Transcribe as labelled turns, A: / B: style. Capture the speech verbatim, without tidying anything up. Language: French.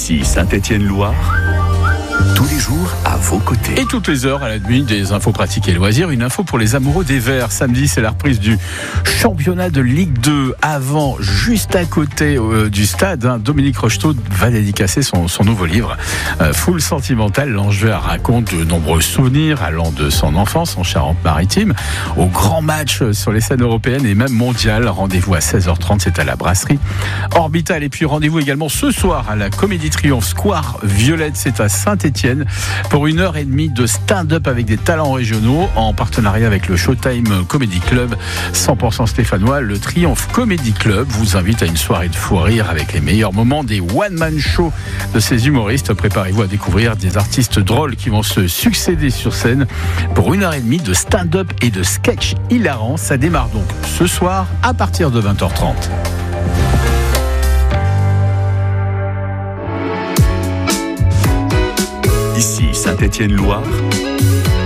A: Ici Saint-Étienne-Loire, tous les jours à vos côtés.
B: Et toutes les heures à la nuit, des infos pratiques et loisirs. Une info pour les amoureux des Verts. Samedi, c'est la reprise du championnat de Ligue deux. Avant, juste à côté euh, du stade, hein, Dominique Rocheteau va dédicacer son, son nouveau livre. Euh, Foule sentimentale, l'Angevin raconte de nombreux souvenirs allant de son enfance en Charente-Maritime au grand match sur les scènes européennes et même mondiales. Rendez-vous à seize heures trente, c'est à la brasserie Orbital. Et puis rendez-vous également ce soir à la Comédie Triomphe Square Violette, c'est à Saint-Étienne, pour une heure et demie de stand-up avec des talents régionaux en partenariat avec le Showtime Comedy Club cent pour cent stéphanois. Le Triomphe Comedy Club vous invite à une soirée de fou rire avec les meilleurs moments des one-man shows de ces humoristes. Préparez-vous à découvrir des artistes drôles qui vont se succéder sur scène pour une heure et demie de stand-up et de sketch hilarants. Ça démarre donc ce soir à partir de vingt heures trente.
A: Ici Saint-Étienne-Loire,